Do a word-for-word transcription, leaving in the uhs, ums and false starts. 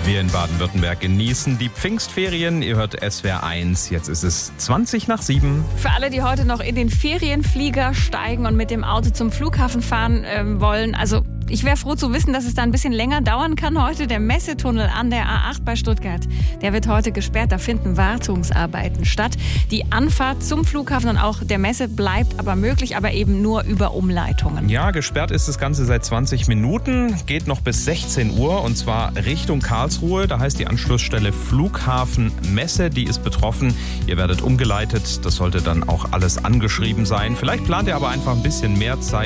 Wir in Baden-Württemberg genießen die Pfingstferien. Ihr hört S W R eins. Jetzt ist es zwanzig nach sieben. Für alle, die heute noch in den Ferienflieger steigen und mit dem Auto zum Flughafen fahren äh, wollen, also ich wäre froh zu wissen, dass es da ein bisschen länger dauern kann heute. Der Messetunnel an der A acht bei Stuttgart, der wird heute gesperrt. Da finden Wartungsarbeiten statt. Die Anfahrt zum Flughafen und auch der Messe bleibt aber möglich, aber eben nur über Umleitungen. Ja, gesperrt ist das Ganze seit zwanzig Minuten, geht noch bis sechzehn Uhr und zwar Richtung Karlsruhe. Da heißt die Anschlussstelle Flughafen Messe, die ist betroffen. Ihr werdet umgeleitet, das sollte dann auch alles angeschrieben sein. Vielleicht plant ihr aber einfach ein bisschen mehr Zeit.